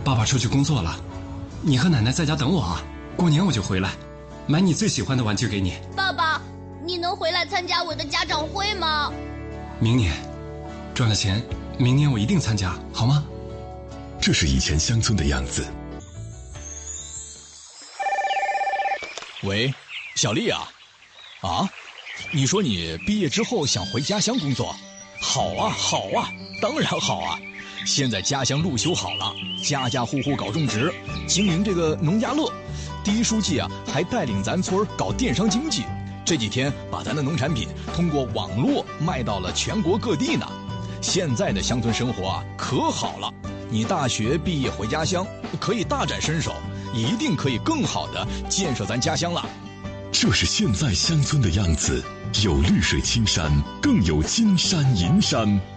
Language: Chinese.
爸爸出去工作了，你和奶奶在家等我啊，过年我就回来，买你最喜欢的玩具给你。 爸爸，你能回来参加我的家长会吗？ 明年赚了钱，明年我一定参加，好吗？ 这是以前乡村的样子。 喂，小丽啊，你说你毕业之后想回家乡工作？好啊，当然好啊！现在家乡路修好了，家家户户搞种植，经营这个农家乐。第一书记啊，还带领咱村搞电商经济，这几天把咱的农产品通过网络卖到了全国各地呢。现在的乡村生活啊，可好了！你大学毕业回家乡，可以大展身手，一定可以更好的建设咱家乡了。 这是现在乡村的样子，有绿水青山，更有金山银山。